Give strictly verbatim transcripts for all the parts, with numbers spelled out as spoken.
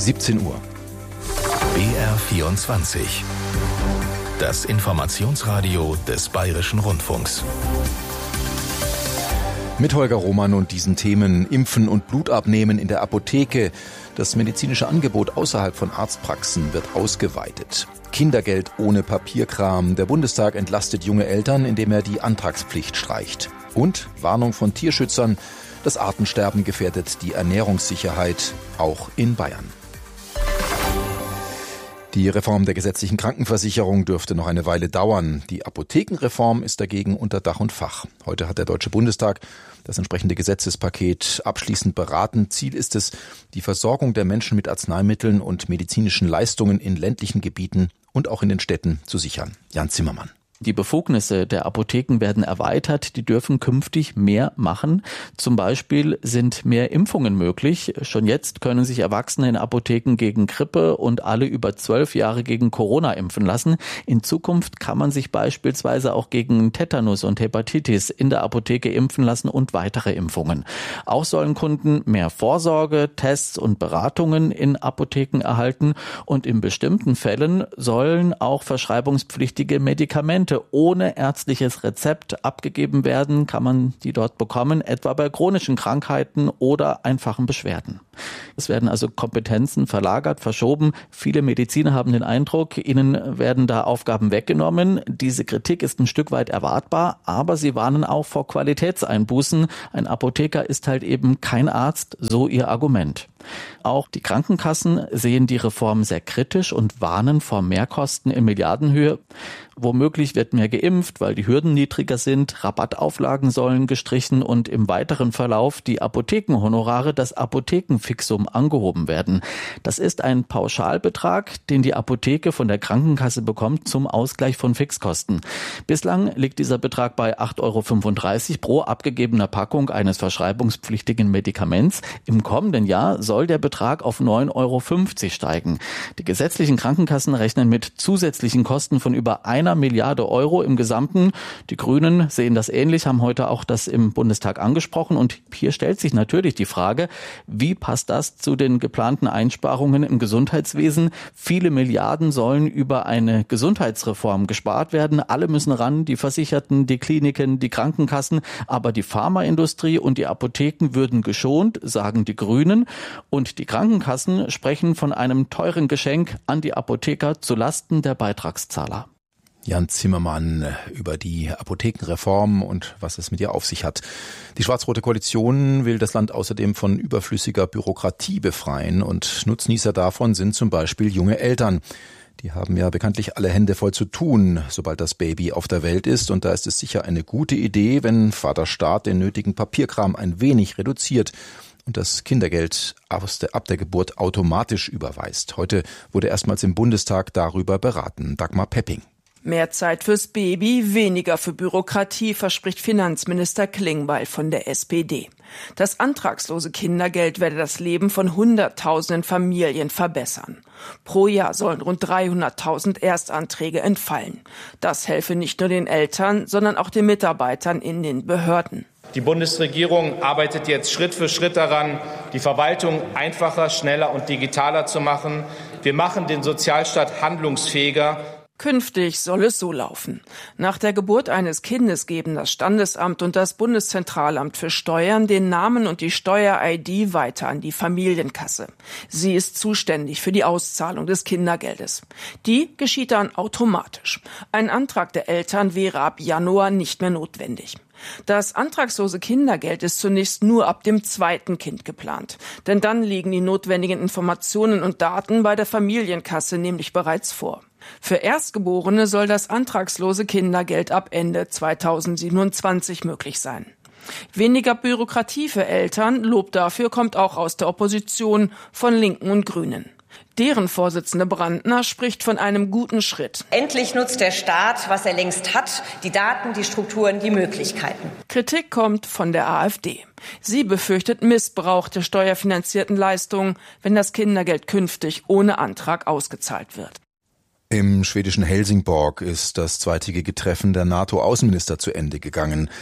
siebzehn Uhr. B R vierundzwanzig. Das Informationsradio des Bayerischen Rundfunks. Mit Holger Roman und diesen Themen: Impfen und Blutabnehmen in der Apotheke. Das medizinische Angebot außerhalb von Arztpraxen wird ausgeweitet. Kindergeld ohne Papierkram. Der Bundestag entlastet junge Eltern, indem er die Antragspflicht streicht. Und Warnung von Tierschützern: Das Artensterben gefährdet die Ernährungssicherheit, auch in Bayern. Die Reform der gesetzlichen Krankenversicherung dürfte noch eine Weile dauern. Die Apothekenreform ist dagegen unter Dach und Fach. Heute hat der Deutsche Bundestag das entsprechende Gesetzespaket abschließend beraten. Ziel ist es, die Versorgung der Menschen mit Arzneimitteln und medizinischen Leistungen in ländlichen Gebieten und auch in den Städten zu sichern. Jan Zimmermann. Die Befugnisse der Apotheken werden erweitert, die dürfen künftig mehr machen. Zum Beispiel sind mehr Impfungen möglich. Schon jetzt können sich Erwachsene in Apotheken gegen Grippe und alle über zwölf Jahre gegen Corona impfen lassen. In Zukunft kann man sich beispielsweise auch gegen Tetanus und Hepatitis in der Apotheke impfen lassen und weitere Impfungen. Auch sollen Kunden mehr Vorsorge, Tests und Beratungen in Apotheken erhalten und in bestimmten Fällen sollen auch verschreibungspflichtige Medikamente ohne ärztliches Rezept abgegeben werden, kann man die dort bekommen, etwa bei chronischen Krankheiten oder einfachen Beschwerden. Es werden also Kompetenzen verlagert, verschoben. Viele Mediziner haben den Eindruck, ihnen werden da Aufgaben weggenommen. Diese Kritik ist ein Stück weit erwartbar, aber sie warnen auch vor Qualitätseinbußen. Ein Apotheker ist halt eben kein Arzt, so ihr Argument. Auch die Krankenkassen sehen die Reform sehr kritisch und warnen vor Mehrkosten in Milliardenhöhe. Womöglich wird mehr geimpft, weil die Hürden niedriger sind, Rabattauflagen sollen gestrichen und im weiteren Verlauf die Apothekenhonorare, das Apothekenfixum, angehoben werden. Das ist ein Pauschalbetrag, den die Apotheke von der Krankenkasse bekommt zum Ausgleich von Fixkosten. Bislang liegt dieser Betrag bei acht Euro fünfunddreißig pro abgegebener Packung eines verschreibungspflichtigen Medikaments. Im kommenden Jahr soll der Betrag auf neun Euro fünfzig steigen. Die gesetzlichen Krankenkassen rechnen mit zusätzlichen Kosten von über einer Milliarde Euro im Gesamten. Die Grünen sehen das ähnlich, haben heute auch das im Bundestag angesprochen. Und hier stellt sich natürlich die Frage, wie passt das zu den geplanten Einsparungen im Gesundheitswesen? Viele Milliarden sollen über eine Gesundheitsreform gespart werden. Alle müssen ran, die Versicherten, die Kliniken, die Krankenkassen. Aber die Pharmaindustrie und die Apotheken würden geschont, sagen die Grünen. Und die Krankenkassen sprechen von einem teuren Geschenk an die Apotheker zulasten der Beitragszahler. Jan Zimmermann über die Apothekenreform und was es mit ihr auf sich hat. Die schwarz-rote Koalition will das Land außerdem von überflüssiger Bürokratie befreien und Nutznießer davon sind zum Beispiel junge Eltern. Die haben ja bekanntlich alle Hände voll zu tun, sobald das Baby auf der Welt ist. Und da ist es sicher eine gute Idee, wenn Vater Staat den nötigen Papierkram ein wenig reduziert und das Kindergeld aus der, ab der Geburt automatisch überweist. Heute wurde erstmals im Bundestag darüber beraten. Dagmar Pepping. Mehr Zeit fürs Baby, weniger für Bürokratie, verspricht Finanzminister Klingbeil von der S P D. Das antragslose Kindergeld werde das Leben von Hunderttausenden Familien verbessern. Pro Jahr sollen rund dreihunderttausend Erstanträge entfallen. Das helfe nicht nur den Eltern, sondern auch den Mitarbeitern in den Behörden. Die Bundesregierung arbeitet jetzt Schritt für Schritt daran, die Verwaltung einfacher, schneller und digitaler zu machen. Wir machen den Sozialstaat handlungsfähiger. Künftig soll es so laufen. Nach der Geburt eines Kindes geben das Standesamt und das Bundeszentralamt für Steuern den Namen und die Steuer-I D weiter an die Familienkasse. Sie ist zuständig für die Auszahlung des Kindergeldes. Die geschieht dann automatisch. Ein Antrag der Eltern wäre ab Januar nicht mehr notwendig. Das antragslose Kindergeld ist zunächst nur ab dem zweiten Kind geplant. Denn dann liegen die notwendigen Informationen und Daten bei der Familienkasse nämlich bereits vor. Für Erstgeborene soll das antragslose Kindergeld ab Ende zweitausendsiebenundzwanzig möglich sein. Weniger Bürokratie für Eltern, Lob dafür kommt auch aus der Opposition von Linken und Grünen. Deren Vorsitzende Brandner spricht von einem guten Schritt. Endlich nutzt der Staat, was er längst hat, die Daten, die Strukturen, die Möglichkeiten. Kritik kommt von der AfD. Sie befürchtet Missbrauch der steuerfinanzierten Leistungen, wenn das Kindergeld künftig ohne Antrag ausgezahlt wird. Im schwedischen Helsingborg ist das zweitägige Treffen der NATO-Außenminister zu Ende gegangen.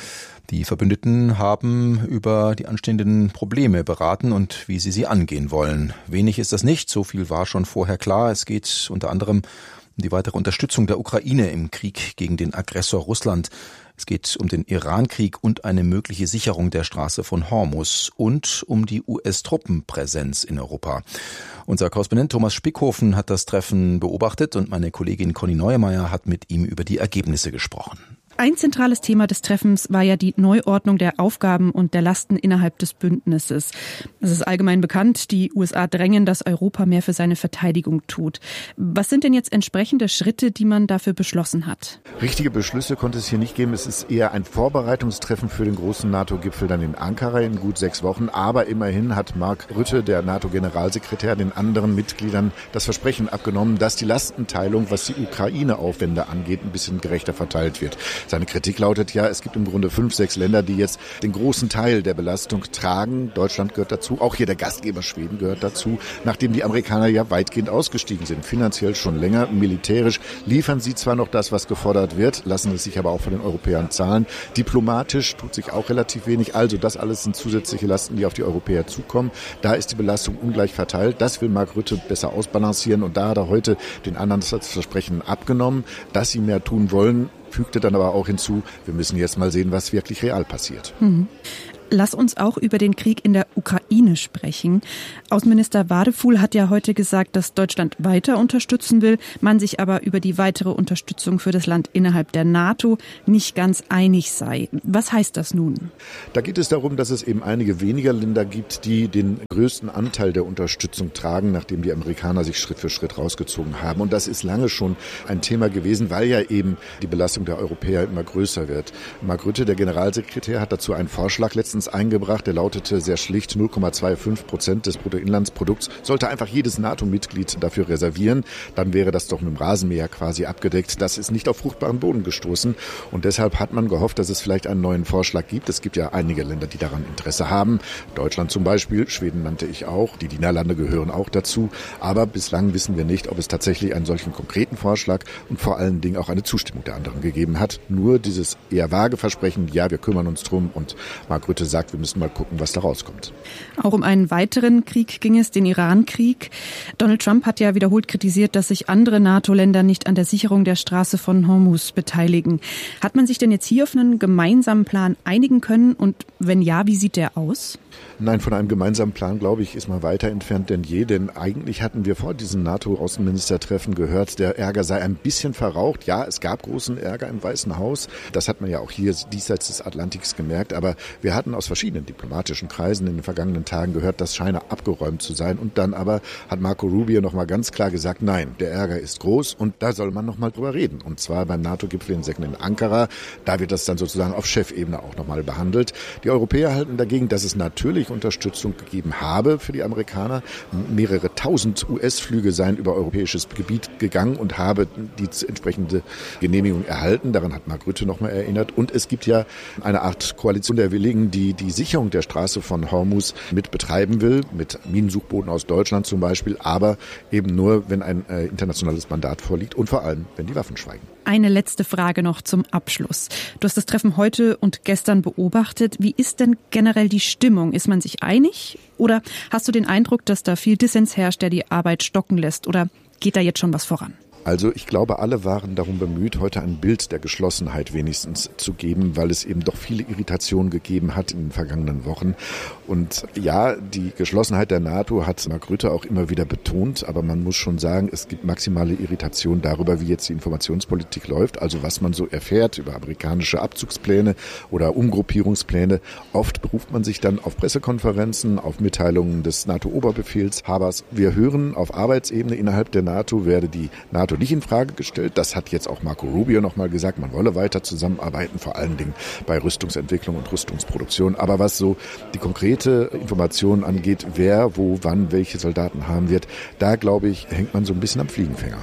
Die Verbündeten haben über die anstehenden Probleme beraten und wie sie sie angehen wollen. Wenig ist das nicht, so viel war schon vorher klar. Es geht unter anderem um die weitere Unterstützung der Ukraine im Krieg gegen den Aggressor Russland. Es geht um den Irankrieg und eine mögliche Sicherung der Straße von Hormuz und um die U S-Truppenpräsenz in Europa. Unser Korrespondent Thomas Spickhofen hat das Treffen beobachtet und meine Kollegin Conny Neumeier hat mit ihm über die Ergebnisse gesprochen. Ein zentrales Thema des Treffens war ja die Neuordnung der Aufgaben und der Lasten innerhalb des Bündnisses. Es ist allgemein bekannt, die U S A drängen, dass Europa mehr für seine Verteidigung tut. Was sind denn jetzt entsprechende Schritte, die man dafür beschlossen hat? Richtige Beschlüsse konnte es hier nicht geben. Es ist eher ein Vorbereitungstreffen für den großen NATO-Gipfel dann in Ankara in gut sechs Wochen. Aber immerhin hat Mark Rutte, der NATO-Generalsekretär, den anderen Mitgliedern das Versprechen abgenommen, dass die Lastenteilung, was die Ukraine-Aufwände angeht, ein bisschen gerechter verteilt wird. Seine Kritik lautet ja, es gibt im Grunde fünf, sechs Länder, die jetzt den großen Teil der Belastung tragen. Deutschland gehört dazu, auch hier der Gastgeber Schweden gehört dazu, nachdem die Amerikaner ja weitgehend ausgestiegen sind. Finanziell schon länger, militärisch liefern sie zwar noch das, was gefordert wird, lassen es sich aber auch von den Europäern zahlen. Diplomatisch tut sich auch relativ wenig. Also das alles sind zusätzliche Lasten, die auf die Europäer zukommen. Da ist die Belastung ungleich verteilt. Das will Mark Rutte besser ausbalancieren und da hat er heute den anderen das Versprechen abgenommen, dass sie mehr tun wollen. Fügte dann aber auch hinzu, wir müssen jetzt mal sehen, was wirklich real passiert. Mhm. Lass uns auch über den Krieg in der Ukraine sprechen. Außenminister Wadefuhl hat ja heute gesagt, dass Deutschland weiter unterstützen will, man sich aber über die weitere Unterstützung für das Land innerhalb der NATO nicht ganz einig sei. Was heißt das nun? Da geht es darum, dass es eben einige weniger Länder gibt, die den größten Anteil der Unterstützung tragen, nachdem die Amerikaner sich Schritt für Schritt rausgezogen haben. Und das ist lange schon ein Thema gewesen, weil ja eben die Belastung der Europäer immer größer wird. Mark Rutte, der Generalsekretär, hat dazu einen Vorschlag letztens eingebracht, der lautete sehr schlicht, null Komma fünfundzwanzig Prozent des Bruttoinlandsprodukts sollte einfach jedes NATO-Mitglied dafür reservieren. Dann wäre das doch mit dem Rasenmäher quasi abgedeckt. Das ist nicht auf fruchtbaren Boden gestoßen und deshalb hat man gehofft, dass es vielleicht einen neuen Vorschlag gibt. Es gibt ja einige Länder, die daran Interesse haben. Deutschland zum Beispiel, Schweden nannte ich auch, die Niederlande gehören auch dazu. Aber bislang wissen wir nicht, ob es tatsächlich einen solchen konkreten Vorschlag und vor allen Dingen auch eine Zustimmung der anderen gegeben hat. Nur dieses eher vage Versprechen, ja, wir kümmern uns drum und Mark Rutte sagt, wir müssen mal gucken, was da rauskommt. Auch um einen weiteren Krieg ging es, den Irankrieg. Donald Trump hat ja wiederholt kritisiert, dass sich andere NATO-Länder nicht an der Sicherung der Straße von Hormuz beteiligen. Hat man sich denn jetzt hier auf einen gemeinsamen Plan einigen können? Und wenn ja, wie sieht der aus? Nein, von einem gemeinsamen Plan, glaube ich, ist man weiter entfernt denn je. Denn eigentlich hatten wir vor diesem NATO-Außenministertreffen gehört, der Ärger sei ein bisschen verraucht. Ja, es gab großen Ärger im Weißen Haus. Das hat man ja auch hier diesseits des Atlantiks gemerkt. Aber wir hatten aus verschiedenen diplomatischen Kreisen in den vergangenen Tagen gehört, das scheine abgeräumt zu sein. Und dann aber hat Marco Rubio noch mal ganz klar gesagt, nein, der Ärger ist groß und da soll man noch mal drüber reden. Und zwar beim NATO-Gipfel in in Ankara. Da wird das dann sozusagen auf Chefebene auch noch mal behandelt. Die Europäer halten dagegen, dass es natürlich Unterstützung gegeben habe für die Amerikaner. Mehrere tausend U S-Flüge seien über europäisches Gebiet gegangen und habe die entsprechende Genehmigung erhalten. Daran hat Mark Rutte noch mal erinnert. Und es gibt ja eine Art Koalition der Willigen, die die Sicherung der Straße von Hormuz mit betreiben will, mit Minensuchbooten aus Deutschland zum Beispiel, aber eben nur, wenn ein äh, internationales Mandat vorliegt und vor allem, wenn die Waffen schweigen. Eine letzte Frage noch zum Abschluss. Du hast das Treffen heute und gestern beobachtet. Wie ist denn generell die Stimmung? Ist man sich einig? Oder hast du den Eindruck, dass da viel Dissens herrscht, der die Arbeit stocken lässt? Oder geht da jetzt schon was voran? Also ich glaube, alle waren darum bemüht, heute ein Bild der Geschlossenheit wenigstens zu geben, weil es eben doch viele Irritationen gegeben hat in den vergangenen Wochen. Und ja, die Geschlossenheit der NATO hat Mark Rutte auch immer wieder betont, aber man muss schon sagen, es gibt maximale Irritation darüber, wie jetzt die Informationspolitik läuft, also was man so erfährt über amerikanische Abzugspläne oder Umgruppierungspläne. Oft beruft man sich dann auf Pressekonferenzen, auf Mitteilungen des NATO-Oberbefehlshabers. Wir hören, auf Arbeitsebene innerhalb der NATO werde die NATO nicht in Frage gestellt. Das hat jetzt auch Marco Rubio noch mal gesagt. Man wolle weiter zusammenarbeiten, vor allen Dingen bei Rüstungsentwicklung und Rüstungsproduktion. Aber was so die konkrete Information angeht, wer, wo, wann, welche Soldaten haben wird, da glaube ich, hängt man so ein bisschen am Fliegenfänger.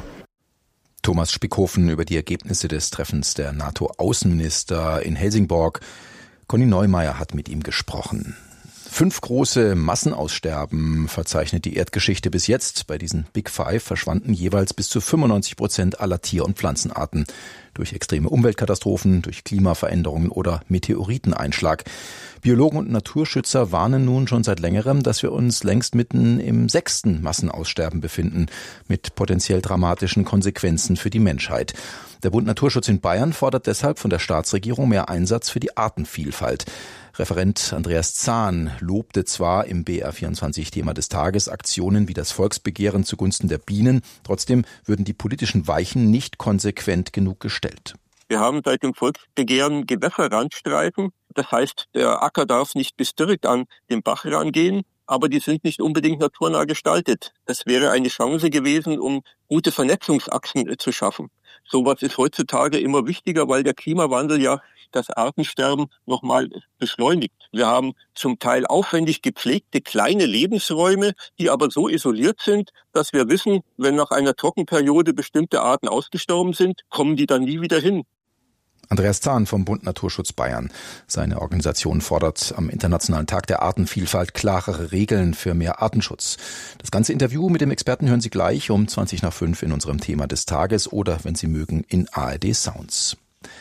Thomas Spickhofen über die Ergebnisse des Treffens der NATO-Außenminister in Helsingborg. Conny Neumeier hat mit ihm gesprochen. Fünf große Massenaussterben verzeichnet die Erdgeschichte bis jetzt. Bei diesen Big Five verschwanden jeweils bis zu fünfundneunzig Prozent aller Tier- und Pflanzenarten. Durch extreme Umweltkatastrophen, durch Klimaveränderungen oder Meteoriteneinschlag. Biologen und Naturschützer warnen nun schon seit längerem, dass wir uns längst mitten im sechsten Massenaussterben befinden, mit potenziell dramatischen Konsequenzen für die Menschheit. Der Bund Naturschutz in Bayern fordert deshalb von der Staatsregierung mehr Einsatz für die Artenvielfalt. Referent Andreas Zahn lobte zwar im B R vierundzwanzig Thema des Tages Aktionen wie das Volksbegehren zugunsten der Bienen, trotzdem würden die politischen Weichen nicht konsequent genug gestellt. Wir haben seit dem Volksbegehren Gewässerrandstreifen. Das heißt, der Acker darf nicht bis direkt an den Bach rangehen, aber die sind nicht unbedingt naturnah gestaltet. Das wäre eine Chance gewesen, um gute Vernetzungsachsen zu schaffen. Sowas ist heutzutage immer wichtiger, weil der Klimawandel ja das Artensterben nochmal beschleunigt. Wir haben zum Teil aufwendig gepflegte kleine Lebensräume, die aber so isoliert sind, dass wir wissen, wenn nach einer Trockenperiode bestimmte Arten ausgestorben sind, kommen die dann nie wieder hin. Andreas Zahn vom Bund Naturschutz Bayern. Seine Organisation fordert am Internationalen Tag der Artenvielfalt klarere Regeln für mehr Artenschutz. Das ganze Interview mit dem Experten hören Sie gleich um zwanzig nach fünf in unserem Thema des Tages oder, wenn Sie mögen, in A R D Sounds.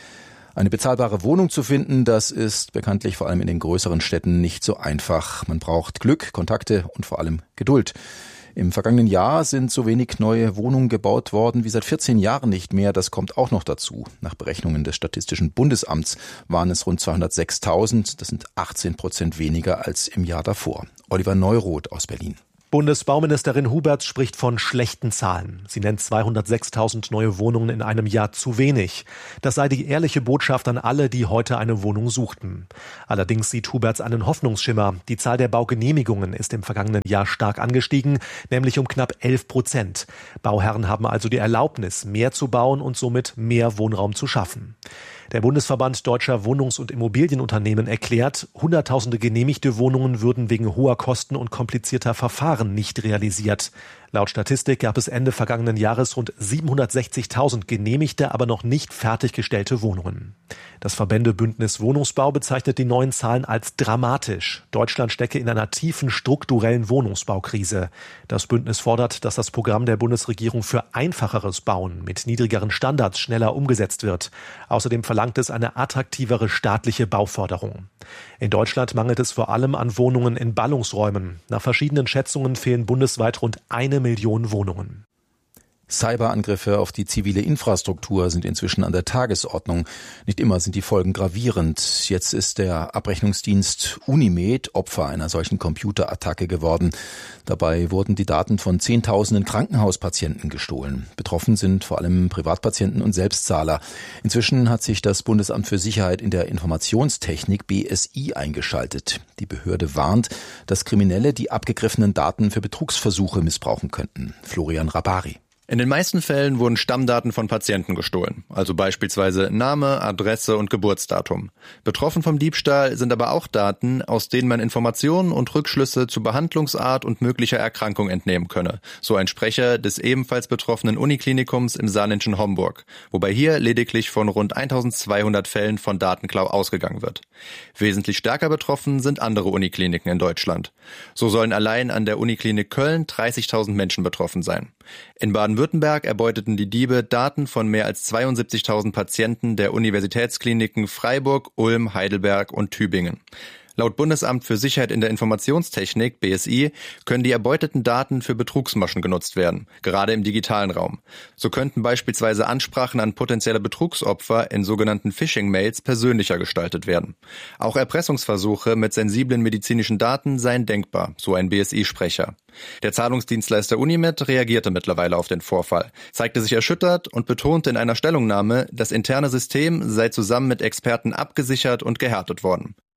Eine bezahlbare Wohnung zu finden, das ist bekanntlich vor allem in den größeren Städten nicht so einfach. Man braucht Glück, Kontakte und vor allem Geduld. Im vergangenen Jahr sind so wenig neue Wohnungen gebaut worden wie seit vierzehn Jahren nicht mehr. Das kommt auch noch dazu. Nach Berechnungen des Statistischen Bundesamts waren es rund zweihundertsechstausend. Das sind achtzehn Prozent weniger als im Jahr davor. Oliver Neuroth aus Berlin. Bundesbauministerin Huberts spricht von schlechten Zahlen. Sie nennt zweihundertsechstausend neue Wohnungen in einem Jahr zu wenig. Das sei die ehrliche Botschaft an alle, die heute eine Wohnung suchten. Allerdings sieht Huberts einen Hoffnungsschimmer. Die Zahl der Baugenehmigungen ist im vergangenen Jahr stark angestiegen, nämlich um knapp elf Prozent. Bauherren haben also die Erlaubnis, mehr zu bauen und somit mehr Wohnraum zu schaffen. Der Bundesverband Deutscher Wohnungs- und Immobilienunternehmen erklärt, Hunderttausende genehmigte Wohnungen würden wegen hoher Kosten und komplizierter Verfahren nicht realisiert. Laut Statistik gab es Ende vergangenen Jahres rund siebenhundertsechzigtausend genehmigte, aber noch nicht fertiggestellte Wohnungen. Das Verbändebündnis Wohnungsbau bezeichnet die neuen Zahlen als dramatisch. Deutschland stecke in einer tiefen strukturellen Wohnungsbaukrise. Das Bündnis fordert, dass das Programm der Bundesregierung für einfacheres Bauen mit niedrigeren Standards schneller umgesetzt wird. Außerdem verlangt es eine attraktivere staatliche Bauförderung. In Deutschland mangelt es vor allem an Wohnungen in Ballungsräumen. Nach verschiedenen Schätzungen fehlen bundesweit rund eine Million Wohnungen. Cyberangriffe auf die zivile Infrastruktur sind inzwischen an der Tagesordnung. Nicht immer sind die Folgen gravierend. Jetzt ist der Abrechnungsdienst Unimed Opfer einer solchen Computerattacke geworden. Dabei wurden die Daten von Zehntausenden Krankenhauspatienten gestohlen. Betroffen sind vor allem Privatpatienten und Selbstzahler. Inzwischen hat sich das Bundesamt für Sicherheit in der Informationstechnik B S I eingeschaltet. Die Behörde warnt, dass Kriminelle die abgegriffenen Daten für Betrugsversuche missbrauchen könnten. Florian Rabari. In den meisten Fällen wurden Stammdaten von Patienten gestohlen, also beispielsweise Name, Adresse und Geburtsdatum. Betroffen vom Diebstahl sind aber auch Daten, aus denen man Informationen und Rückschlüsse zu Behandlungsart und möglicher Erkrankung entnehmen könne, so ein Sprecher des ebenfalls betroffenen Uniklinikums im saarländischen Homburg, wobei hier lediglich von rund eintausendzweihundert Fällen von Datenklau ausgegangen wird. Wesentlich stärker betroffen sind andere Unikliniken in Deutschland. So sollen allein an der Uniklinik Köln dreißigtausend Menschen betroffen sein. In Baden-Württemberg erbeuteten die Diebe Daten von mehr als zweiundsiebzigtausend Patienten der Universitätskliniken Freiburg, Ulm, Heidelberg und Tübingen. Laut Bundesamt für Sicherheit in der Informationstechnik, B S I, können die erbeuteten Daten für Betrugsmaschen genutzt werden, gerade im digitalen Raum. So könnten beispielsweise Ansprachen an potenzielle Betrugsopfer in sogenannten Phishing-Mails persönlicher gestaltet werden. Auch Erpressungsversuche mit sensiblen medizinischen Daten seien denkbar, so ein B S I-Sprecher. Der Zahlungsdienstleister Unimed reagierte mittlerweile auf den Vorfall, zeigte sich erschüttert und betonte in einer Stellungnahme, das interne System sei zusammen mit Experten abgesichert und gehärtet worden.